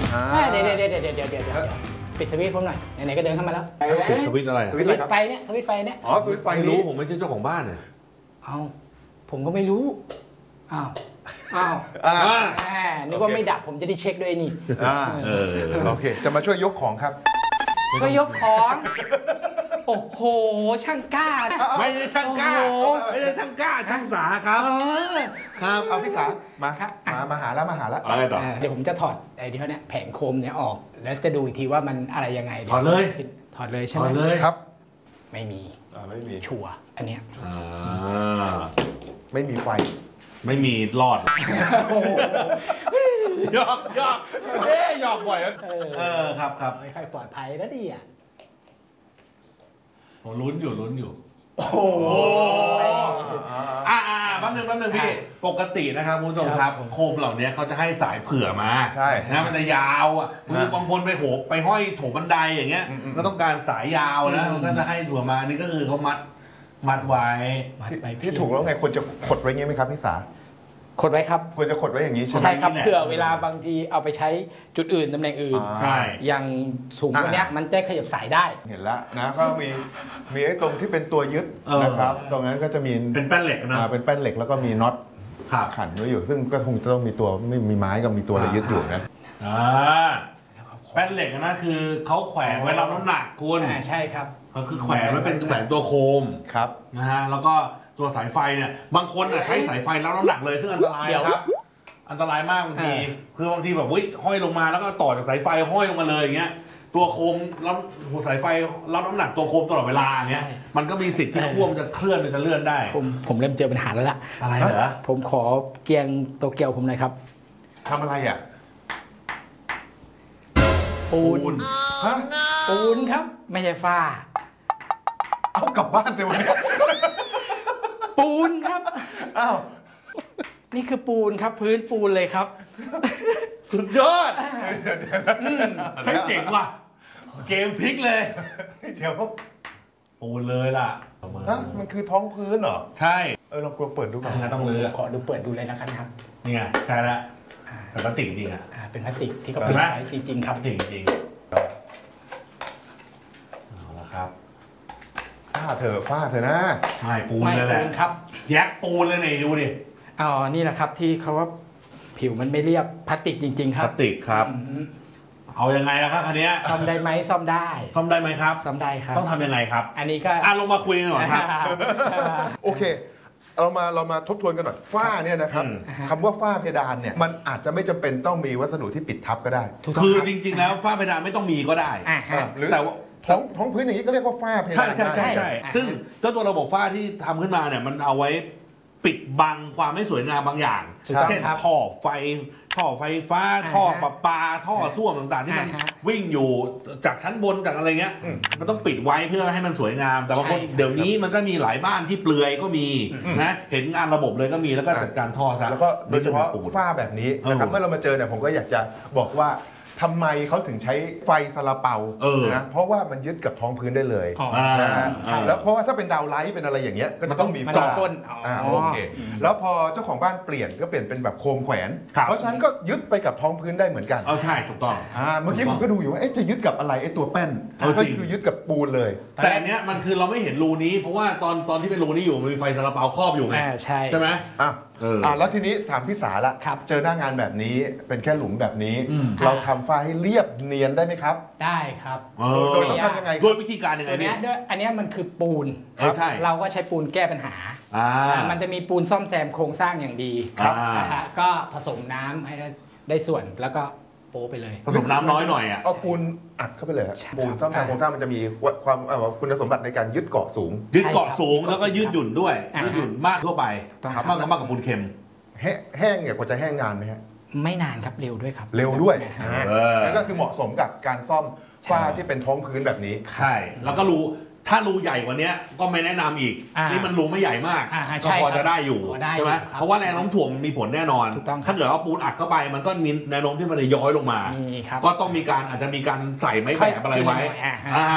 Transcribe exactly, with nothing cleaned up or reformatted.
เดี๋ยวเดี๋ยวเดี๋ยวเดี๋ยวเดี๋ยวเดี๋ยวปิดสวิตช์ผมหน่อยไหนๆก็เดินเข้ามาแล้วปิดสวิตช์อะไรสวิตช์ไฟเนี่ยสวิตช์ไฟเนี่ยอ๋อสวิตช์ไฟไม่รู้ผมไม่ใช่เจ้าของบ้านเนี่ยเอาผมก็ไม่รู้อ้าวอ้าวนึกว่าไม่ดับผมจะได้เช็คด้วยนี่โอเคจะมาช่วยยกของครับช่วยยกของโอ้โหช่างกล้าไม่ใช่ช่างกล้าไม่ใช่ช่างกล้าช่างสาครับครับเอาพี่สามาครับมามาหาแล้วมาหาแล้วอะไรต่อเดี๋ยวผมจะถอดไอ้เดี๋ยวเนี่ยแผงโคมเนี่ยออกแล้วจะดูอีกทีว่ามันอะไรยังไงถอดเลยถอดเลยใช่ไหมถอดเลยครับไม่มีไม่มีชัวร์อันเนี้ยไม่มีไฟไม่มีรอดหยอกหยอกเอ๊ยหยอกบ่อยเออครับครับไม่ค่อยปลอดภัยแล้วดิอ่ะผมลุ้นอยู่ลุ้นอยู่โอ้โหอ่าอ่าแป๊บนึงแป๊บนึงพี่ปกตินะครับคุณผู้ชมครับโคมเหล่านี้เขาจะให้สายเผื่อมาใช่นะมันจะยาวอ่ะคือบางคนไปโหไปห้อยโถบันไดอย่างเงี้ยก็ต้องการสายยาวนะมันก็จะให้ถั่วมานี่ก็คือเขามัดมัดไว้ที่ถูกแล้วไงควรจะขดไว้เงี้ยไหมครับพี่สาขดไว้ครับควรจะขดไว้อย่างนี้ใช่ไหมใช่ครับเผื่อเวลาบางทีเอาไปใช้จุดอื่นตำแหน่งอื่นใช่อย่างถุงตัวเนี้ยมันจะขยับสายได้เห็นแล้วนะก็มีมีไอ้ตรงที่เป็นตัวยึดนะครับตรงนั้นก็จะมีเป็นแป้นเหล็กนะเป็นแป้นเหล็กแล้วก็มีน็อตขันไว้อยู่ซึ่งก็คงจะต้องมีตัวไม่มีไม้กับมีตัวอะไรยึดอยู่นะแป้นเหล็กนะคือเขาแขวนไว้รับน้ำหนักคุณใช่ครับก็คือแขวนไว้เป็นแขวนตัวโคมครับนะฮะแล้วก็ตัวสายไฟเนี่ยบางคนอ่ะใช้สายไฟแล้วน้ำหนักเลยซึ่งอันตรายครับอันตรายมากบางทีคือบางทีแบบวิ่งห้อยลงมาแล้วก็ต่อจากสายไฟห้อยลงมาเลยอย่างเงี้ยตัวโคมแล้วสายไฟรับน้ำหนักตัวโคมตลอดเวลาอย่างเงี้ยมันก็มีสิทธิ์ที่ขั้วมันจะเคลื่อนมันจะเลื่อนได้ผมผมเริ่มเจอปัญหาแล้วล่ะอะไรเหรอผมขอเกียงโตเกียวผมหน่อยครับทำอะไรอ่ะปูนฮะปูนครับไม่ใช่ฝ้าเอากลับบ้านเดี๋ยวนี้ปูนครับอ้าวนี่คือปูนครับพื้นปูนเลยครับสุดยอดให้เจ๋งว่ะเกมพลิกเลยเดี๋ยวปูนเลยล่ะฮะมันคือท้องพื้นเหรอใช่เออลองกลัวเปิดดูก่อนต้องเลยขอดูเปิดดูเลยนะครับนี่ไงใช่ละเป็นพลาสติกจริงอ่ะเป็นพลาสติกที่เขาปิดไว้จริงๆครับจริงจริงเอาละครับฝ้าเธอฝ้าเธอนะไม่ปูนเลยแหละครับแยกปูนเลยไหนดูดิอ๋อนี่แหละครับที่เขาว่าผิวมันไม่เรียบพลาสติกจริงๆครับพลาสติกครับเอายังไงล่ะครับคันนี้ซ่อมได้ไหมซ่อมได้ซ่อมได้ไหมครับซ่อมได้ครับต้องทำยังไงครับอันนี้ก็อ่ะลงมาคุยกันหน่อยครับโอเคเรามาเรามาทบทวนกันหน่อยฝ้าเนี่ยนะครับคำว่าฝ้าเพดานเนี่ยมันอาจจะไม่จำเป็นต้องมีวัสดุที่ปิดทับก็ได้คือจริงๆแล้วฝ้าเพดานไม่ต้องมีก็ได้หรือแต่ว่าท้องท้องพื้นอย่างนี้ก็เรียกว่าฝ้าเพดานใช่ใช่ใช่ใช่ซึ่งเจ้าตัวระบบฝ้าที่ทำขึ้นมาเนี่ยมันเอาไว้ปิดบังความไม่สวยงามบางอย่างเช่นท่อไฟท่อไฟฟ้าท่อประปาท่อส้วมต่างๆที่มันวิ่งอยู่จากชั้นบนจากอะไรเงี้ยมันต้องปิดไว้เพื่อให้มันสวยงามแต่บางคนเดี๋ยวนี้มันก็มีหลายบ้านที่เปลือยก็มีนะเห็นงานระบบเลยก็มีแล้วก็จัดการท่อซะแล้วก็โดยเฉพาะฝ้าแบบนี้นะครับเมื่อเรามาเจอเนี่ยผมก็อยากจะบอกว่าทำไมเขาถึงใช้ไฟซาลาเปานะเพราะว่ามันยึดกับท้องพื้นได้เลยนะฮะแล้วเพราะว่าถ้าเป็นดาวไลท์เป็นอะไรอย่างเงี้ยก็จะต้องมีฝ้าอ่าโอเคแล้วพอเจ้าของบ้านเปลี่ยนก็เปลี่ยนเป็นแบบโคมแขวนเพราะฉะนั้นก็ยึดไปกับท้องพื้นได้เหมือนกันเอาใช่ถูกต้องอ่าเมื่อกี้ผมก็ดูอยู่ว่าจะยึดกับอะไรไอ้ตัวแป้นก็คือยึดกับปูนเลยแต่อันเนี้ยมันคือเราไม่เห็นรูนี้เพราะว่าตอนตอนที่เป็นรูนี้อยู่มันมีไฟซาลาเปาครอบอยู่ไงใช่ใช่ไหมอ่ะอ่าแล้วทีนี้ถามพี่สาละเจอหน้างานแบบนี้เป็นแค่หลุมแบบนี้เราทำฝ้าให้เรียบเนียนได้ไหมครับได้ครับโดยต้องทำยังไงด้วยวิธีการยังไงเนี่ยด้วยอันนี้มันคือปูนใช่เราก็ใช้ปูนแก้ปัญหามันจะมีปูนซ่อมแซมโครงสร้างอย่างดีนะฮะก็ผสมน้ำให้ได้ส่วนแล้วก็โป๊ไปเลยผสมน้ำน้อยหน่อยอ่ะเอาปูนอัดเข้าไปเลยปูนซ่อมแซมโครงสร้างมันจะมีความคุณสมบัติในการยึดเกาะสูงยึดเกาะสูงแล้วก็ยืดหยุ่นด้วยยืดหยุ่นมากทั่วไปมากกว่ามากกว่าปูนเค็มแห้งเนี่ยกว่าจะแห้งนานไหมฮะไม่นานครับเร็วด้วยครับเร็วด้วยนั่นก็คือเหมาะสมกับการซ่อมฝ้าที่เป็นท้องพื้นแบบนี้ใช่แล้วก็รูถ้ารูใหญ่กว่านี้ก็ไม่แนะนำอีกนี่มันรูไม่ใหญ่มากก็พอจะได้อยู่ใช่ไหมเพราะว่าแรงโน้มถ่วงมีผลแน่นอนถ้าเกิดว่าปูนอัดเข้าไปมันก็มีแนวโน้มที่มันจะย้อยลงมาก็ต้องมีการอาจจะมีการใส่ไม้แบบอะไรไว้